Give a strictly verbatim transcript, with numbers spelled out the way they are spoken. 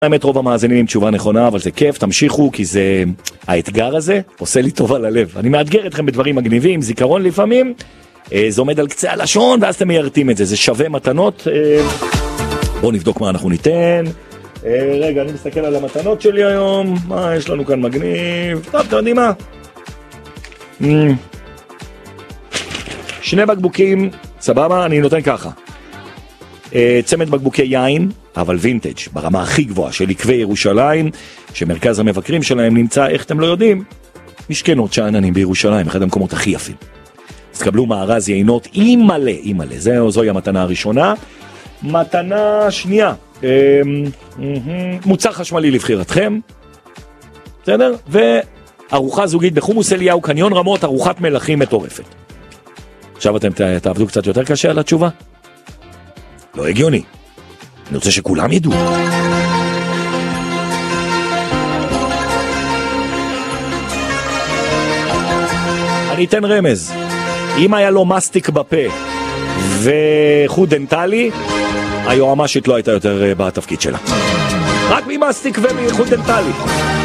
האמת רוב המאזינים עם תשובה נכונה, אבל זה כיף, תמשיכו, כי זה, האתגר הזה עושה לי טוב על הלב. אני מאתגר אתכם בדברים מגניבים, זיכרון לפעמים, זה עומד על קצה הלשון, ואז אתם מיירתים את זה, זה שווה מתנות. בואו נבדוק מה אנחנו ניתן. רגע, אני מסתכל על המתנות שלי היום, מה יש לנו כאן מגניב? טוב, אתם יודעים מה? שני בקבוקים, סבבה, אני נותן ככה. צמד בקבוקי יין, אבל וינטג' ברמה הכי גבוהה של עקבי ירושלים, שמרכז המבקרים שלהם נמצא, איך אתם לא יודעים, משכנות שעננים בירושלים, אחד המקומות הכי יפים. אז קבלו מארז יינות עם מלא, עם מלא, זו, זוהי המתנה הראשונה. מתנה שנייה, מוצר חשמלי לבחירתכם, בסדר? וארוחה זוגית בחומוס אליהו, קניון רמות, ארוחת מלכים מטורפת. עכשיו אתם תעבדו קצת יותר קשה על התשובה? לא הגיוני. אני רוצה שכולם ידעו. אני אתן רמז. אם היה לו מסטיק בפה וחוט דנטלי, היועמ"שית לא הייתה יותר בתפקיד שלה. רק ממסטיק ומחוט דנטלי.